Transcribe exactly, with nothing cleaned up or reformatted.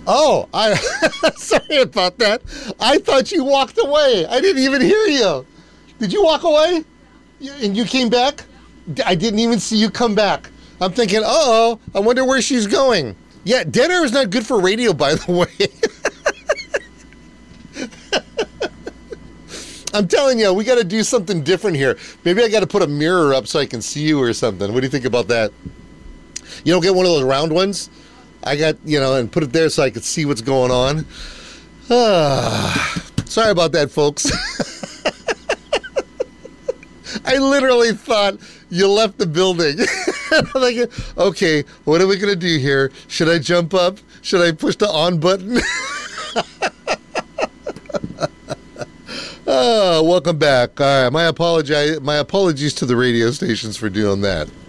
Oh, I sorry about that. I thought you walked away. I didn't even hear you. Did you walk away? You- And you came back? D- I didn't even see you come back. I'm thinking, uh-oh, I wonder where she's going. Yeah, dead air is not good for radio, by the way. I'm telling you, we got to do something different here. Maybe I got to put a mirror up so I can see you or something. What do you think about that? You don't get one of those round ones? I got, you know, and put it there so I could see what's going on. Ah, sorry about that, folks. I literally thought you left the building. I'm like, okay, what are we going to do here? Should I jump up? Should I push the on button? Oh, welcome back. All right, my apologize. My apologies to the radio stations for doing that.